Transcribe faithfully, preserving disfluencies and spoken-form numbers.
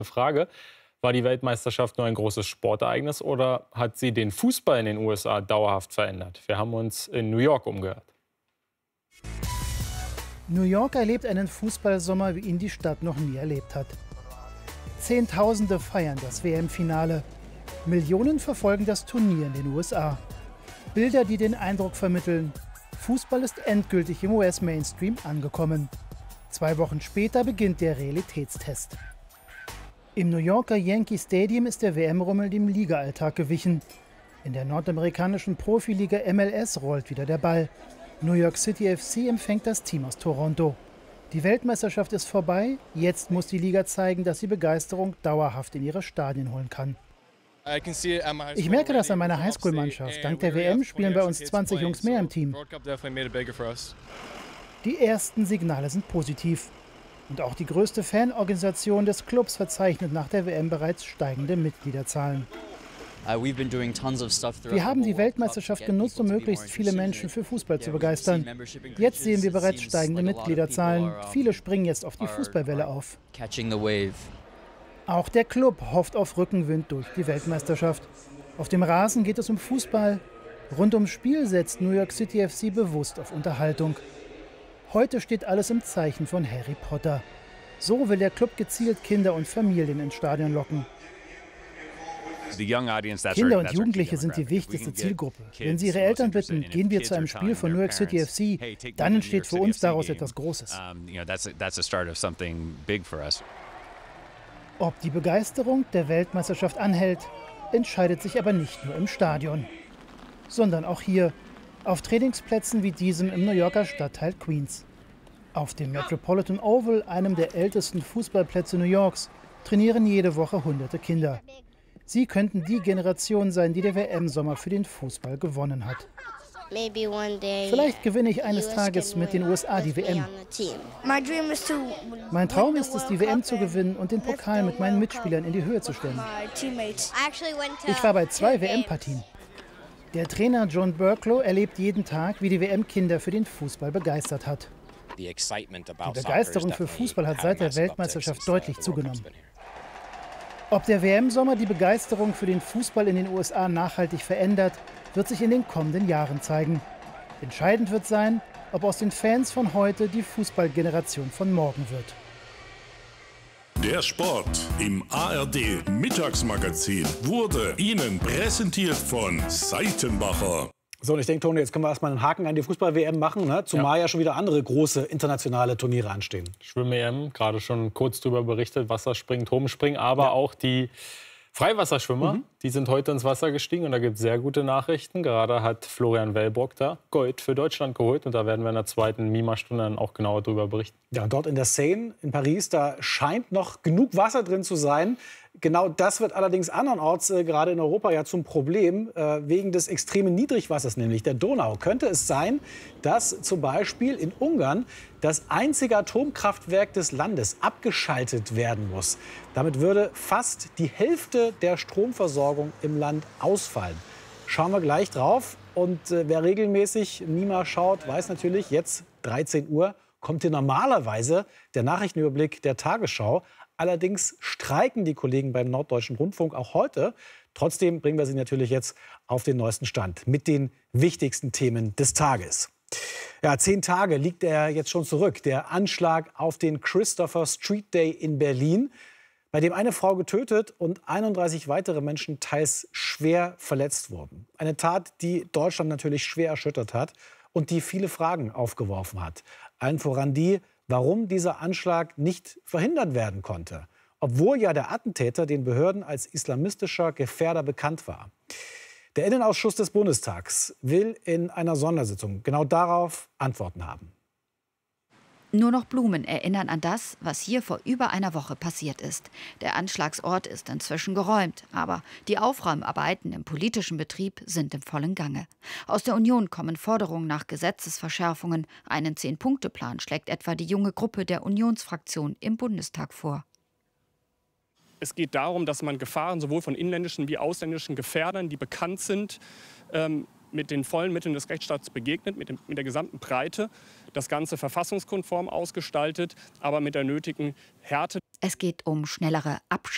Frage. War die Weltmeisterschaft nur ein großes Sportereignis oder hat sie den Fußball in den U S A dauerhaft verändert? Wir haben uns in New York umgehört. New York erlebt einen Fußballsommer, wie ihn die Stadt noch nie erlebt hat. Zehntausende feiern das W M-Finale. Millionen verfolgen das Turnier in den U S A. Bilder, die den Eindruck vermitteln, Fußball ist endgültig im U S-Mainstream angekommen. Zwei Wochen später beginnt der Realitätstest. Im New Yorker Yankee Stadium ist der W M-Rummel dem Liga-Alltag gewichen. In der nordamerikanischen Profiliga M L S rollt wieder der Ball. New York City F C empfängt das Team aus Toronto. Die Weltmeisterschaft ist vorbei, jetzt muss die Liga zeigen, dass sie Begeisterung dauerhaft in ihre Stadien holen kann. Ich merke das an meiner Highschool-Mannschaft. Dank der W M spielen bei uns zwanzig Jungs mehr im Team. Die ersten Signale sind positiv. Und auch die größte Fanorganisation des Clubs verzeichnet nach der W M bereits steigende Mitgliederzahlen. Wir haben die Weltmeisterschaft genutzt, um möglichst viele Menschen für Fußball zu begeistern. Jetzt sehen wir bereits steigende Mitgliederzahlen. Viele springen jetzt auf die Fußballwelle auf. Auch der Club hofft auf Rückenwind durch die Weltmeisterschaft. Auf dem Rasen geht es um Fußball. Rund ums Spiel setzt New York City F C bewusst auf Unterhaltung. Heute steht alles im Zeichen von Harry Potter. So will der Club gezielt Kinder und Familien ins Stadion locken. Kinder und Jugendliche sind die wichtigste Zielgruppe. Wenn sie ihre Eltern bitten, gehen wir zu einem Spiel von New York City F C, dann entsteht für uns daraus etwas Großes. Ob die Begeisterung der Weltmeisterschaft anhält, entscheidet sich aber nicht nur im Stadion, sondern auch hier, auf Trainingsplätzen wie diesem im New Yorker Stadtteil Queens. Auf dem Metropolitan Oval, einem der ältesten Fußballplätze New Yorks, trainieren jede Woche hunderte Kinder. Sie könnten die Generation sein, die der W M-Sommer für den Fußball gewonnen hat. Vielleicht gewinne ich eines Tages mit den U S A die W M. Mein Traum ist es, die W M zu gewinnen und den Pokal mit meinen Mitspielern in die Höhe zu stellen. Ich war bei zwei W M-Partien. Der Trainer John Burklow erlebt jeden Tag, wie die W M Kinder für den Fußball begeistert hat. Die Begeisterung für Fußball hat seit der Weltmeisterschaft deutlich zugenommen. Ob der W M-Sommer die Begeisterung für den Fußball in den U S A nachhaltig verändert, wird sich in den kommenden Jahren zeigen. Entscheidend wird sein, ob aus den Fans von heute die Fußballgeneration von morgen wird. Der Sport im A R D-Mittagsmagazin wurde Ihnen präsentiert von Seitenbacher. So, und ich denke, Toni, jetzt können wir erstmal einen Haken an die Fußball-W M machen, ne? Zumal ja. ja schon wieder andere große internationale Turniere anstehen. Schwimm-E M, gerade schon kurz darüber berichtet, Wasserspringen, Turmspringen, aber ja. auch die Freiwasserschwimmer, mhm. die sind heute ins Wasser gestiegen und da gibt es sehr gute Nachrichten. Gerade hat Florian Wellbrock da Gold für Deutschland geholt und da werden wir in der zweiten Mima-Stunde dann auch genauer darüber berichten. Ja, und dort in der Seine in Paris, da scheint noch genug Wasser drin zu sein. Genau das wird allerdings andernorts, äh, gerade in Europa, ja zum Problem, äh, wegen des extremen Niedrigwassers, nämlich der Donau. Könnte es sein, dass zum Beispiel in Ungarn das einzige Atomkraftwerk des Landes abgeschaltet werden muss? Damit würde fast die Hälfte der Stromversorgung im Land ausfallen. Schauen wir gleich drauf. Und äh, wer regelmäßig Mima schaut, weiß natürlich, jetzt dreizehn Uhr kommt hier normalerweise der Nachrichtenüberblick der Tagesschau. Allerdings streiken die Kollegen beim Norddeutschen Rundfunk auch heute. Trotzdem bringen wir Sie natürlich jetzt auf den neuesten Stand mit den wichtigsten Themen des Tages. Ja, zehn Tage liegt er jetzt schon zurück. Der Anschlag auf den Christopher Street Day in Berlin, bei dem eine Frau getötet und einunddreißig weitere Menschen teils schwer verletzt wurden. Eine Tat, die Deutschland natürlich schwer erschüttert hat und die viele Fragen aufgeworfen hat. Allen voran die, warum dieser Anschlag nicht verhindert werden konnte, obwohl ja der Attentäter den Behörden als islamistischer Gefährder bekannt war. Der Innenausschuss des Bundestags will in einer Sondersitzung genau darauf Antworten haben. Nur noch Blumen erinnern an das, was hier vor über einer Woche passiert ist. Der Anschlagsort ist inzwischen geräumt, aber die Aufräumarbeiten im politischen Betrieb sind im vollen Gange. Aus der Union kommen Forderungen nach Gesetzesverschärfungen. Einen Zehn-Punkte-Plan schlägt etwa die junge Gruppe der Unionsfraktion im Bundestag vor. Es geht darum, dass man Gefahren sowohl von inländischen wie ausländischen Gefährdern, die bekannt sind, ähm, mit den vollen Mitteln des Rechtsstaats begegnet, mit, dem, mit der gesamten Breite, das Ganze verfassungskonform ausgestaltet, aber mit der nötigen Härte. Es geht um schnellere Abschiebungen.